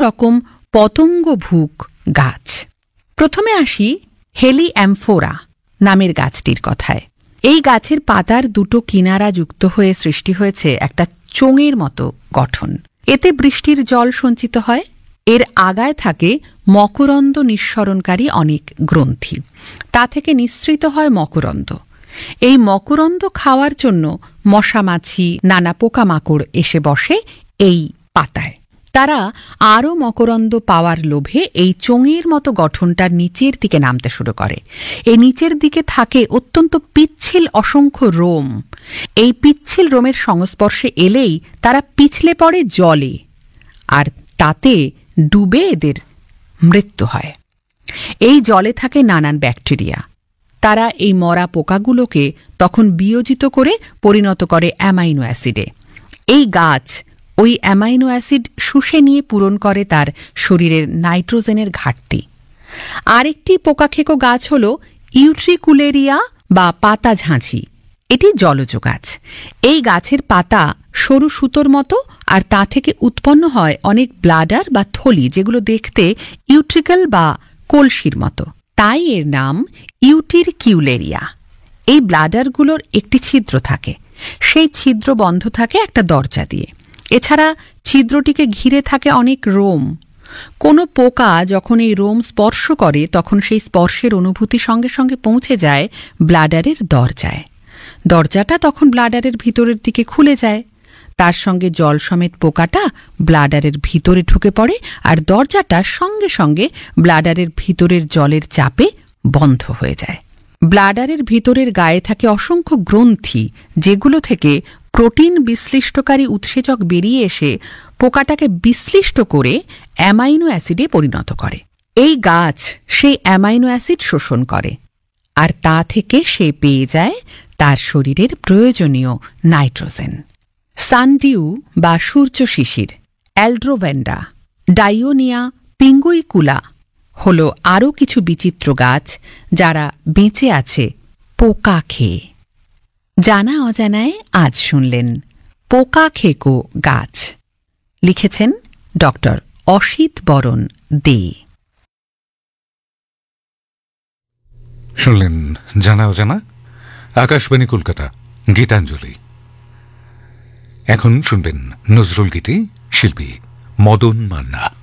রকম পতঙ্গভুক গাছ। প্রথমে আসি হেলিঅ্যাম্ফোরা নামের গাছটির কথায়। এই গাছের পাতার দুটো কিনারা যুক্ত হয়ে সৃষ্টি হয়েছে একটা চোঙের মতো গঠন। এতে বৃষ্টির জল সঞ্চিত হয়। এর আগায় থাকে মকরন্দ নিঃসরণকারী অনেক গ্রন্থি। তা থেকে নিঃসৃত হয় মকরন্দ। এই মকরন্দ খাওয়ার জন্য মশামাছি, নানা পোকামাকড় এসে বসে এই পাতায়। তারা আরও মকরন্দ পাওয়ার লোভে এই চোঙের মতো গঠনটার নিচের দিকে নামতে শুরু করে। এই নিচের দিকে থাকে অত্যন্ত পিচ্ছিল অসংখ্য রোম। এই পিচ্ছিল রোমের সংস্পর্শে এলেই তারা পিছলে পড়ে জলে, আর তাতে ডুবে এদের মৃত্যু হয়। এই জলে থাকে নানান ব্যাকটেরিয়া। তারা এই মরা পোকাগুলোকে তখন বিয়োজিত করে পরিণত করে অ্যামাইনো অ্যাসিডে। এই গাছ ওই অ্যামাইনো অ্যাসিড শুষে নিয়ে পূরণ করে তার শরীরের নাইট্রোজেনের ঘাটতি। আরেকটি পোকাখেকো গাছ হল ইউট্রিকুলেরিয়া বা পাতা ঝাঁঝি। এটি জলজ গাছ। এই গাছের পাতা সরু সুতোর মতো, আর তা থেকে উৎপন্ন হয় অনেক ব্লাডার বা থলি, যেগুলো দেখতে ইউট্রিকল বা কলসির মতো। তাই এর নাম ইউটিরকিউলেরিয়া। এই ব্লাডারগুলোর একটি ছিদ্র থাকে। সেই ছিদ্র বন্ধ থাকে একটা দরজা দিয়ে। এছাড়া ছিদ্রটিকে ঘিরে থাকে অনেক রোম। কোনো পোকা যখন এই রোম স্পর্শ করে তখন সেই স্পর্শের অনুভূতি সঙ্গে সঙ্গে পৌঁছে যায় ব্লাডারের দরজায়। দরজাটা তখন ব্লাডারের ভিতরের দিকে খুলে যায়। তার সঙ্গে জল সমেত পোকাটা ব্লাডারের ভিতরে ঢুকে পড়ে, আর দরজাটা সঙ্গে সঙ্গে ব্লাডারের ভিতরের জলের চাপে বন্ধ হয়ে যায়। ব্লাডারের ভিতরের গায়ে থাকে অসংখ্য গ্রন্থি, যেগুলো থেকে প্রোটিন বিশ্লিষ্টকারী উৎসেচক বেরিয়ে এসে পোকাটাকে বিশ্লিষ্ট করে অ্যামাইনো অ্যাসিডে পরিণত করে। এই গাছ সেই অ্যামাইনো অ্যাসিড শোষণ করে, আর তা থেকে সে পেয়ে যায় তার শরীরের প্রয়োজনীয় নাইট্রোজেন। সানডিউ বা সূর্য শিশির, অ্যালড্রোভেন্ডা, ডাইওনিয়া পিঙ্গুইকুলা হল আরও কিছু বিচিত্র গাছ যারা বেঁচে আছে পোকা খেয়ে। জানা অজানায় আজ শুনলেন পোকাখেকো গাছ। লিখেছেন ডক্টর অসিত বরণ দে। শুনলেন জানা অজানা, আকাশবাণী কলকাতা, গীতাঞ্জলি। এখন শুনবেন নজরুল গীতি, শিল্পী মদন মান্না।